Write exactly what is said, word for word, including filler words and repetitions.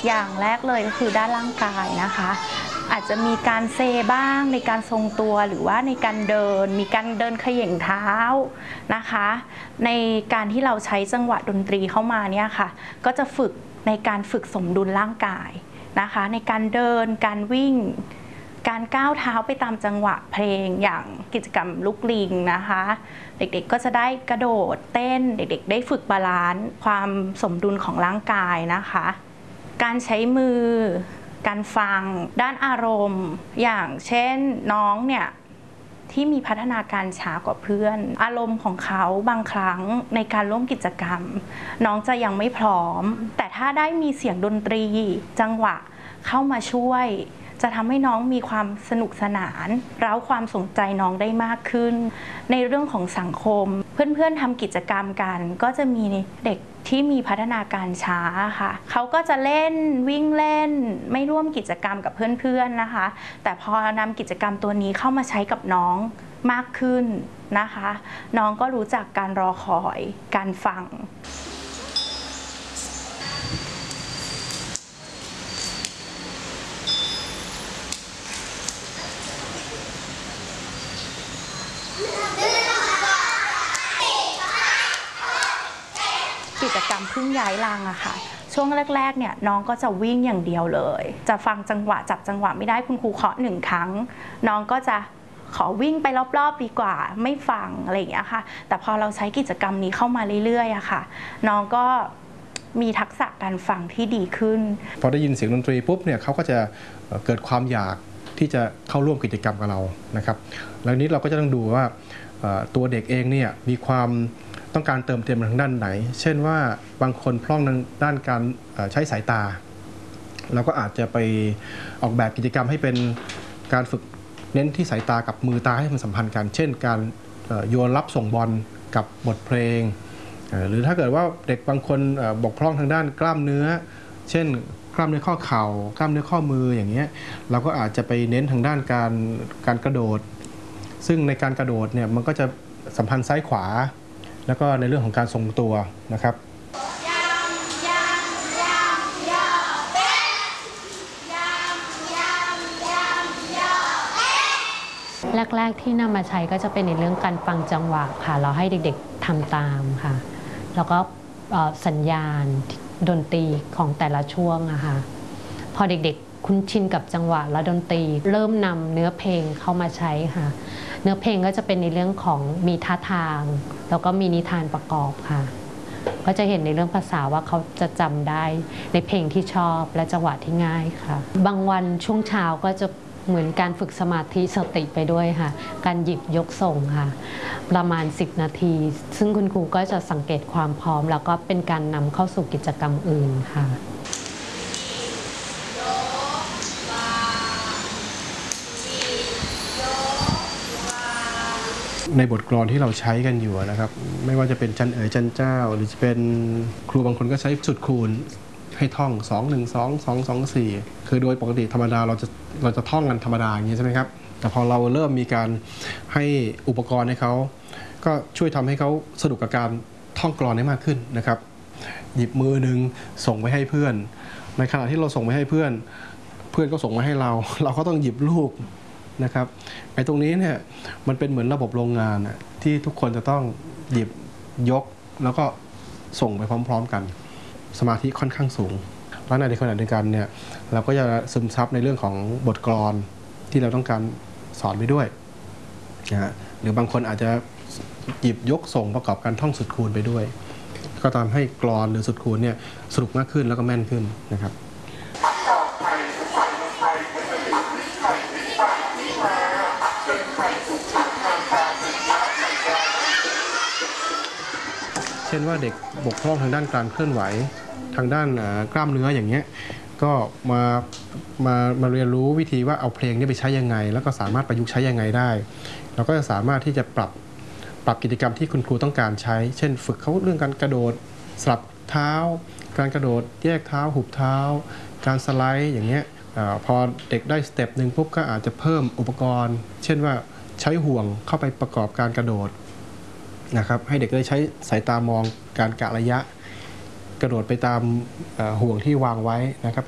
อย่างแรกเลยก็คือด้านร่างกายนะคะอาจจะมีการเซบ้างในการทรงตัวหรือว่าในการเดินมีการเดินเขย่งเท้านะคะในการที่เราใช้จังหวะดนตรีเข้ามาเนี่ยค่ะก็จะฝึกในการฝึกสมดุลร่างกายนะคะในการเดินการวิ่งการก้าวเท้าไปตามจังหวะเพลงอย่างกิจกรรมลุกลิงนะคะเด็กๆก็จะได้กระโดดเต้นเด็กๆได้ฝึกบาลานซ์ความสมดุลของร่างกายนะคะการใช้มือการฟังด้านอารมณ์อย่างเช่นน้องเนี่ยที่มีพัฒนาการช้ากว่าเพื่อนอารมณ์ของเขาบางครั้งในการร่วมกิจกรรมน้องจะยังไม่พร้อมแต่ถ้าได้มีเสียงดนตรีจังหวะเข้ามาช่วยจะทำให้น้องมีความสนุกสนานเร้าความสนใจน้องได้มากขึ้นในเรื่องของสังคมเพื่อนๆทำกิจกรรมกันก็จะมีเด็กที่มีพัฒนาการช้าค่ะเขาก็จะเล่นวิ่งเล่นไม่ร่วมกิจกรรมกับเพื่อนๆนะคะแต่พอนำกิจกรรมตัวนี้เข้ามาใช้กับน้องมากขึ้นนะคะน้องก็รู้จักการรอคอยการฟังกิจกรรมพึ่งย้ายรังอะค่ะช่วงแรกๆเนี่ยน้องก็จะวิ่งอย่างเดียวเลยจะฟังจังหวะจับจังหวะไม่ได้คุณครูเคาะหนึ่งครั้งน้องก็จะขอวิ่งไปรอบๆดีกว่าไม่ฟังอะไรอย่างเงี้ยค่ะแต่พอเราใช้กิจกรรมนี้เข้ามาเรื่อยๆอะค่ะน้องก็มีทักษะการฟังที่ดีขึ้นพอได้ยินเสียงดนตรีปุ๊บเนี่ยเขาก็จะเกิดความอยากที่จะเข้าร่วมกิจกรรมกับเรานะครับแล้วนี้เราก็จะต้องดูว่าตัวเด็กเองเนี่ยมีความต้องการเติมเต็มทางด้านไหนเช่นว่าบางคนพร่องทางด้านการใช้สายตาเราก็อาจจะไปออกแบบกิจกรรมให้เป็นการฝึกเน้นที่สายตากับมือตาให้มันสัมพันธ์กันเช่นการโยนรับส่งบอลกับบทเพลงหรือถ้าเกิดว่าเด็กบางคนบกพร่องทางด้านกล้ามเนื้อเช่นกล้ามเนื้อข้อเข่ากล้ามเนื้อข้อมืออย่างเงี้ยเราก็อาจจะไปเน้นทางด้านการการกระโดดซึ่งในการกระโดดเนี่ยมันก็จะสัมพันธ์ซ้ายขวาแล้วก็ในเรื่องของการทรงตัวนะครับแรกๆที่นำมาใช้ก็จะเป็นในเรื่องการฟังจังหวะค่ะเราให้เด็กๆทำตามค่ะแล้วก็สัญญาณดนตรีของแต่ละช่วงอะค่ะพอเด็กๆคุ้นชินกับจังหวะและดนตรีเริ่มนำเนื้อเพลงเข้ามาใช้ค่ะเนื้อเพลงก็จะเป็นในเรื่องของมีท่าทางแล้วก็มีนิทานประกอบค่ะก็จะเห็นในเรื่องภาษาว่าเขาจะจำได้ในเพลงที่ชอบและจังหวะที่ง่ายค่ะบางวันช่วงเช้าก็จะเหมือนการฝึกสมาธิสติไปด้วยค่ะการหยิบยกส่งค่ะประมาณสิบนาทีซึ่งคุณครูก็จะสังเกตความพร้อมแล้วก็เป็นการนำเข้าสู่กิจกรรมอื่นค่ะในบทกลอนที่เราใช้กันอยู่นะครับไม่ว่าจะเป็นจันเอ๋ยจันเจ้าหรือจะเป็นครูบางคนก็ใช้สุดคูณให้ท่องสอง หนึ่ง สอง สอง สอง สี่คือโดยปกติธรรมดาเราจะเราจะท่องกันธรรมดาอย่างนี้ใช่ไหมครับแต่พอเราเริ่มมีการให้อุปกรณ์ให้เขาก็ช่วยทำให้เขาสนุกกับการท่องกลอนได้มากขึ้นนะครับหยิบมือหนึ่งส่งไปให้เพื่อนในขณะที่เราส่งไปให้เพื่อนเพื่อนก็ส่งมาให้เราเราก็ต้องหยิบลูกนะครับไอ้ตรงนี้เนี่ยมันเป็นเหมือนระบบโรงงานที่ทุกคนจะต้องหยิบยกแล้วก็ส่งไปพร้อมๆกันสมาธิค่อนข้างสูงแล้วในขณะเดียวกันเนี่ยเราก็จะซึมซับในเรื่องของบทกลอนที่เราต้องการสอนไปด้วยนะฮะหรือบางคนอาจจะหยิบยกส่งประกอบการท่องสุดคูณไปด้วยก็ทำให้กลอนหรือสุดคูณเนี่ยสนุกมากขึ้นแล้วก็แม่นขึ้นนะครับเช่นว่าเด็กบกพร่องทางด้านการเคลื่อนไหวทางด้านกล้ามเนื้ออย่างเงี้ยก็มามามาเรียนรู้วิธีว่าเอาเพลงนี้ไปใช้ยังไงแล้วก็สามารถประยุกต์ใช้ยังไงได้เราก็จะสามารถที่จะปรับปรับกิจกรรมที่คุณครูต้องการใช้เช่นฝึกเขาเรื่องการกระโดดสลับเท้าการกระโดดแยกเท้าหุบเท้าการสไลด์อย่างเงี้ยพอเด็กได้สเต็ปหนึ่งปุ๊บก็อาจจะเพิ่มอุปกรณ์เช่นว่าใช้ห่วงเข้าไปประกอบการกระโดดนะครับให้เด็กได้ใช้สายตามองการกะระยะกระโดดไปตามห่วงที่วางไว้นะครับ